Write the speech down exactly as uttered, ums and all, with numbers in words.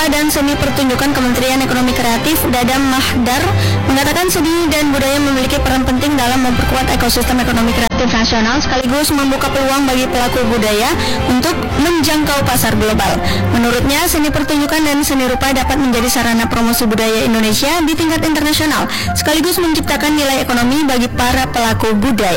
Rupa dan Seni Pertunjukan Kementerian Ekonomi Kreatif Dadam Mahdar mengatakan seni dan budaya memiliki peran penting dalam memperkuat ekosistem ekonomi kreatif nasional sekaligus membuka peluang bagi pelaku budaya untuk menjangkau pasar global. Menurutnya, seni pertunjukan dan seni rupa dapat menjadi sarana promosi budaya Indonesia di tingkat internasional sekaligus menciptakan nilai ekonomi bagi para pelaku budaya.